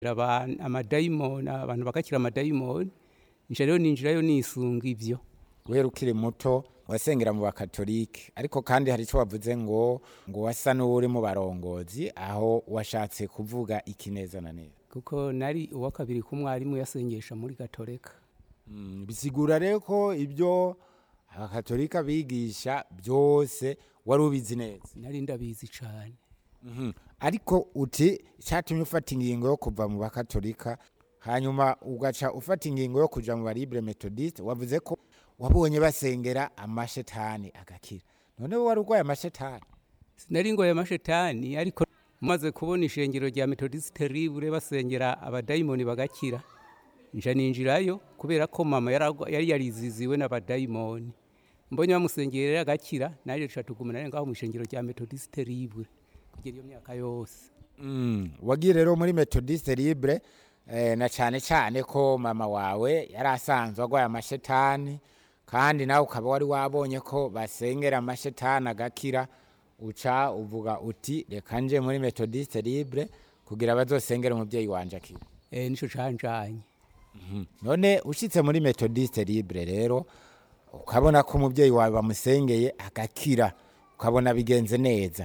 amadayimoni, abantu bagakira amadayimoni, nje rero ninjirayo nisunga ivyo. Wewe ukiri muto wasengera mu bakatolike, ariko kandi hari ico wavuze ngo wasa n'uri mu barongozi, aho washatse kuvuga ikineza na neza. Kuko nari uwa kabiri ku mwarimu yasengesha muri Gatolika. Bisigura rero ko ibyo abakatolika bigisha byose wari ubizi neza. Nari ndabizi cyane. Ariko uti cyatumye ufata ingingo yo kuva mu bakatolika, hanyuma ugaca ufata ingingo yo kuja mu baribre methodiste, wavuze ko wabonye basengera amashetani agakira. None wari urwaye amashetani? Sinari ngoye amashetani, ariko maze kubona ishengero rya Methodiste Libre basengera abadayimoni bagakira, nje ninjirayo kubera ko mama yari yariziziwe n'abadayimoni. Mbonye bamusengera agakira, naje catugumana ngaho mu ishengero rya Methodiste Libre kugera iyo myaka yose. Wagiye rero muri Methodiste Libre, na cyane ko mama wawe yari asanzwe agwaye amashetani, kandi nawe ukaba wari wabonye ko basengera amashetani agakira, uca uvuga uti reka nje muri Methodiste Libre kugira bazosengera umuvyeyi wanje akira. Nico canjanye. None ushitse muri Methodiste Libre rero ukabona ko umuvyeyi wawe bamusengeye agakira, ukabona bigenze neza.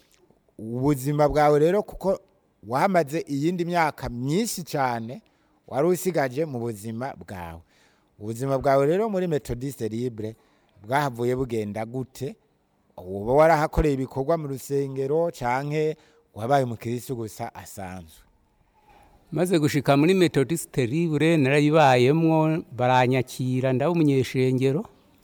Ubuzima bwawe rero kuko wamaze iyindi myaka myinshi cyane wari usigaje mu buzima bwawe. Ubuzima bwawe rero muri Methodiste Libre bwahavuye bugenda gute? Uba warahakoreye ibikorwa mu rusengero canke wabaye umukristo gusa asanzwe? Maze gushika muri Methodiste Libre narayibayemwo, baranyakira ndaba umunyeshengero,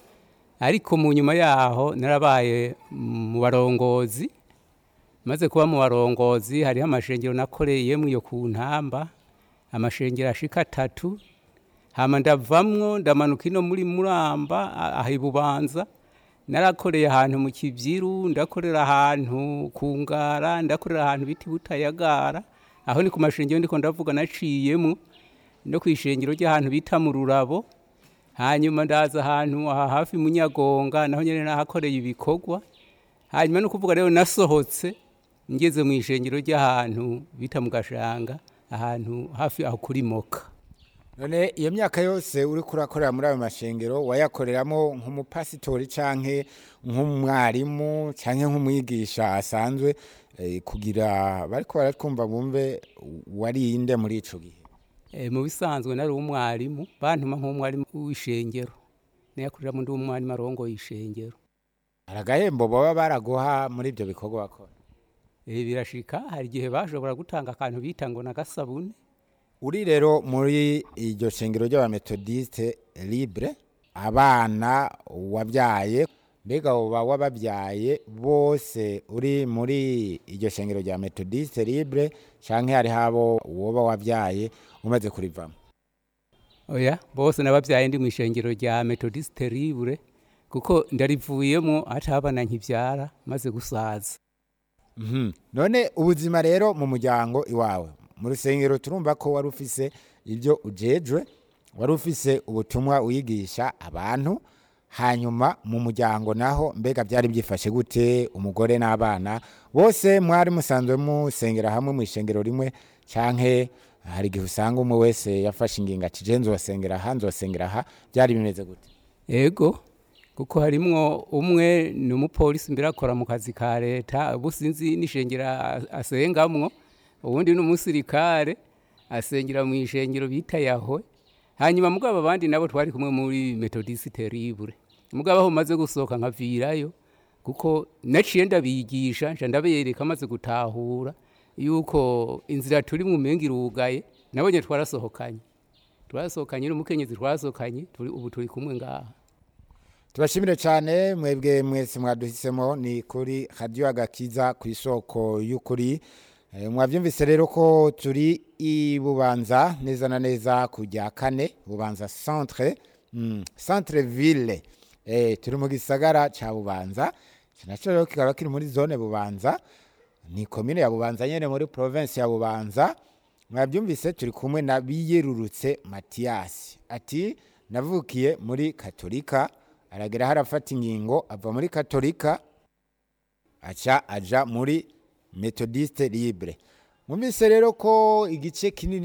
ariko mu nyuma yaho narabaye mu barongozi. Maze kuba mu barongozi hariho amashengero nakoreyemwo yo ku Ntamba, amashengero ashika 3, hama ndavamwo ndamanuka ino muri Muramba aho Ibubanza, narakoreye ahantu mu Kivyiru, ndakorera ahantu ku Ngara, ndakorera ahantu biti Butayagara, aho ni ku mashengero ndiko ndavuga naciyemwo, no kwishengero ry'ahantu bita mu Rurabo, hanyuma ndaza ahantu hafi mu Nyagonga, naho nyene nahakoreye ibikorwa. Hanyuma no kuvuga rero nasohotse ngeze mu ishengero ry'ahantu bita mu Gashanga, ahantu hafi aho kuri Moka. None iyo myaka yose uri kurakorera muri ayo mashengero wayakoreramo nk'umupasitori canke nk'umwarimu canke nk'umwigisha asanzwe, kugira bariko baratwumva bumve warinde muri ico gihe? Mu bisanzwe nari umwarimu, bantuma nk'umwarimu w'ishengero, nayakoreramo ndi umwarimu arongoye ishengero. Aragahembo baba baraguha muri ibyo bikorwa wakora? Birashika, hari igihe bashobora gutanga akantu bita ngo nagasabune. Uri rero muri iryo shengero ry'abamethodiste Libre, abana wabyaye, mbega uba wababyaye bose uri muri iryo shengero rya Methodiste Libre canke hari habo woba wabyaye umaze kurivamo? Oya, bose nababyaye ndi mu ishengero rya Methodiste Libre, kuko ndarivuyemo atabana nkivyara maze gusaza. None ubuzima rero mu muryango iwawe, mu rusengero turumva ko wari ufise ibyo ujejwe, wari ufise ubutumwa wigisha abantu, hanyuma mu muryango naho mbega byari byifashe gute? Umugore n'abana bose mwari musanzwe musengera hamwe mu ishengero rimwe, canke hari igihe usanga umwe wese yafashe ingingo ati je nzosengera aha nzosengera aha? Byari bimeze gute? Ego, kuko harimwo umwe ni umupolisi mbere akora mu kazi ka leta, ubu sinzi n'ishengera asengamwo, ubundi ni umusirikare asengera mu ishengero bita Yahwe. Hanyuma mugabo abandi nabo twari kumwe muri Methodiste Libre, mugabo aho maze gusohoka nkavirayo, kuko naciye ndabigisha nca ndabereka maze gutahura yuko inzira turi mu mengi irugaye, nabonye twarasohokanye n'umukenyezi twarasohokanye, ubu turi kumwe ngaha. Tubashimire cyane mwebwe mwese mwaduhisemo, ni kuri Radio Agakiza ku isoko y'ukuri. Mwavyumvise rero ko turi i Bubanza, neza na neza kujya 4 Bubanza centre ville, turi mu gisagara ca Bubanza, kinacho rero kikaba kiri muri zone Bubanza, ni commune ya Bubanza nyene muri province ya Bubanza. Mwavyumvise turi kumwe na Biyerurutse Mathias, ati navukiye muri Katolika, aragera harafata ingingo ava muri Katolika aca aja muri Methodiste Libre. mwumvise rero ko igice kinini